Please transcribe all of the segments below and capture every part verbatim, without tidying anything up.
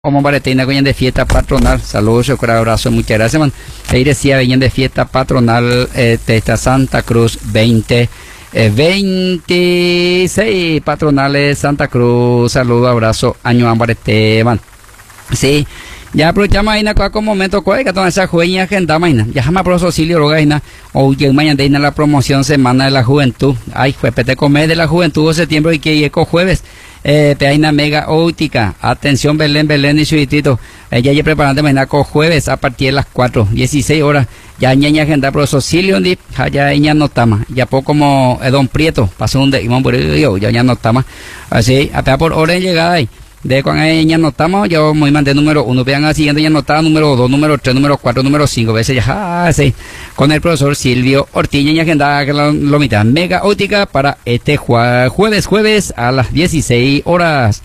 Como Baretina venían de fiesta patronal, saludos, un abrazo, muchas gracias, man. Ahí decía, venían de fiesta patronal, eh, esta Santa Cruz veinte, eh, veintiséis patronales Santa Cruz, saludos, abrazo, año Ambarete, man. Sí, ya aprovechamos ahí con momento, que toda esa jueña agenda, mañana, ya jamás por Socilio Rogaina, o que mañana de la promoción Semana de la Juventud, ay, fue pete comer de la Juventud de septiembre y que eco jueves. Eh, Peaina Mega Óptica, atención Belén, Belén y su distrito, ella ya preparando mañana con jueves a partir de las cuatro, dieciséis horas, ya ñaña agenda por Socilio, ya ella no tama, ya poco como eh, Don Prieto, pasó un de Imón Burillo, ya ya no tama, así, a por hora de llegada ahí. De cuando ella notamos, yo me mandé número uno, vean al siguiente ya notaba número dos, número tres, número cuatro, número cinco, veces ya, ah, sí, con el profesor Silvio Ortiña y agenda que lo, lo mitad, Mega Óptica para este jue, jueves, jueves a las dieciséis horas.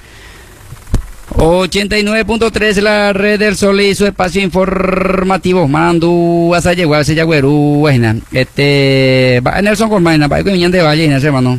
ochenta y nueve punto tres la red del Sol y su espacio informativo, Mandu, hasta llegó a ese yagüerú, este, va Nelson Colmaina, va que viñan de Valle, hermano.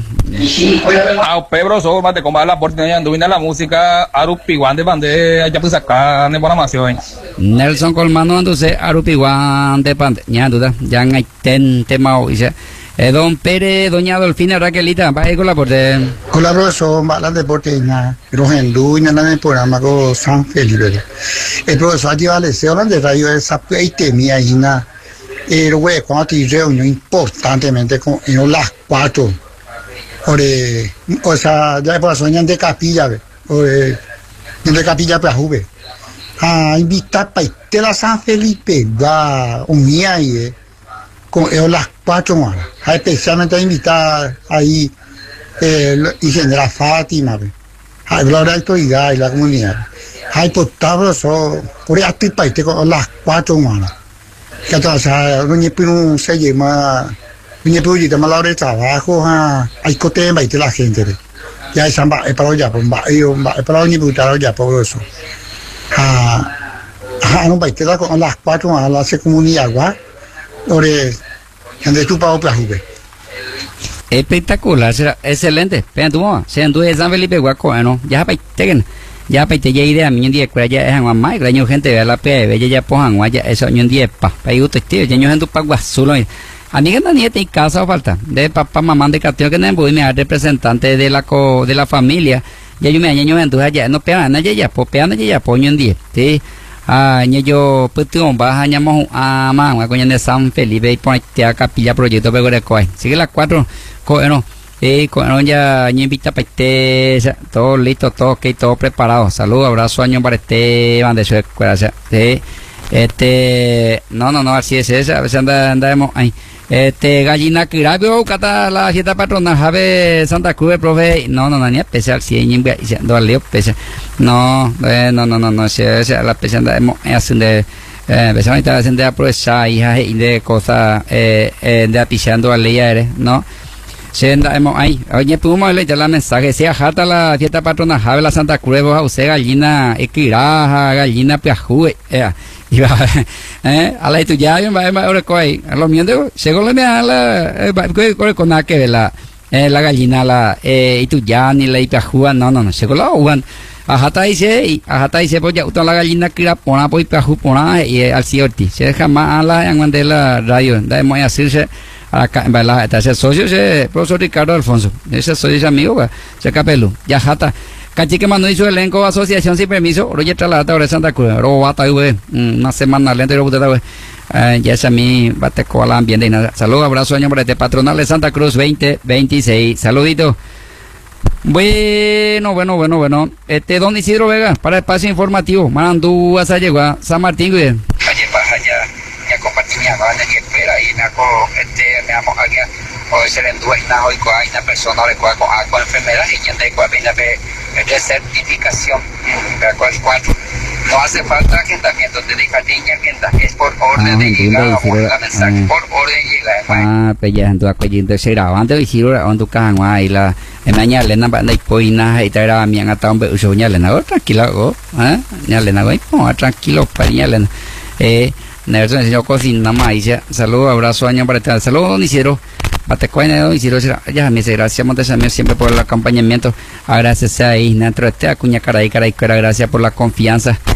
Ah, Pedro, so, mate, como la oportunidad de la música, Arupiguan de Bande, ya pues acá, de programación. Nelson Colmano, anduce, Arupiguan de Bande, ya duda, ya hay tente mao, dice. Eh, don Pérez, doña Dolfina, Raquelita, va a ir con la porte. Colaboro son balas de deporte, pero en Lu, en el programa con San Felipe. El profesor lleva el deseo de radio de esa peite mía y na. El güey, cuando te reunió importantemente con las cuatro. Ore, o sea, ya por soñan de capilla, ore, de capilla para juve. Ah, invitar para irte a San Felipe, va, unía ahí, con las cuatro más. Especialmente invitar ahí, eh, ingeniera Fátima, a la autoridad y la comunidad. Hay portable, so, por ahí estoy para irte con las cuatro más. Que entonces, no hay un se llama. Ni puedo más la hora de trabajo, hay que tener la gente. Ya es para ya, es para ni putar ya por eso. Ah, no va a quedar con las cuatro a la comunidad, ¿va? Ore, donde tú pago para jugar. Espectacular, será excelente. Pero tú, se anduvo de San Felipe, guaco, ¿no? Ya para que ya para que ya idea, mi día que ya es en mamá, y la gente ve la P B, ya pojan, ya eso ni un día pa, para ir usted, tío, ya no gente para guasulo. A mí que no nieta y casa o falta de papá, mamá de Castillo que no voy me representante de la co, de la familia. Ya yo me año en duda ya no pean ya ya po pean ya ya poño en día. Sí. Ah, yo pues tú vas a llamar a mamá con de San Felipe y ponte a capilla proyecto pero de coi. Sigue las cuatro no. Eh, con ya ni invita para este todo listo, todo ok, todo preparado. Saludos, abrazo año para este van de su escuela. Sí. Este, no, no, no, así es esa, a veces anda, andamos ahí. Este, gallina kirabio, cata la fiesta patronal, Jave Santa Cruz, profe, no, no, no, ni especial, si hay ni no leo especial, no, eh, no, no, no, no, si es la especial andamos haciendo, eh, especialmente haciendo de aprovechar hijas y de cosas, eh, eh, de apiciando a leer, no. Si andamos ahí, oye, pudimos leer la mensaje, si ajata la fiesta patronal, Jave la Santa Cruz, vos a usted gallina, equiraja, gallina piajú, eh, y va eh a la tuya yo va ahora coi a lo mío de según le me a la con la que la eh, la gallina la eh y tu ya ni la ipajua no no no según la uan ajata dice y ajata dice pues ya usted la gallina que la pona pues ipaju pona y al ciorti se deja más a la en de la radio da muy hacerse acá en la ese socio ese profesor Ricardo Alfonso ese socio amigo se capelo ya jata Cachique mandó hizo elenco asociación sin permiso, oye trasladata ahora Santa Cruz, ro bata güey, una semana lenta y lo puta güey. Ya es a mí bate con la ambiente y nada. Saludos, abrazo año para este patronal de Santa Cruz veinte veintiséis. Saludito. Bueno, bueno, bueno, bueno. Este don Isidro Vega para espacio informativo. Manandú hasta llegó a San Martín güey. Ayer baja ya, ya compañía van y espera y me hago este me amo aquí. Hoy se le endueña hoy con una persona de con con enfermedad y ya de con viene de certificación para cuatro. No hace falta agendamiento de niña agenda, es por orden ah, de llegada, por la mensaje, ah. por orden de llegada. Ah, pues ya en tu acogimiento se graba antes de decir en tu casa y la en mañana le dan para ir na y traer a mi hasta un beso ñale na tranquilo, ¿eh? Ñale na voy, tranquilo para ñale. Eh, Nelson señor cocina más, saludos, abrazo año para estar. Saludos, Isidro. Batecoina y si lo ya me dice gracias Montesamier siempre por el acompañamiento. Agradecer a Isna, Trote, Acuña Caray, Caray, gracias por la confianza.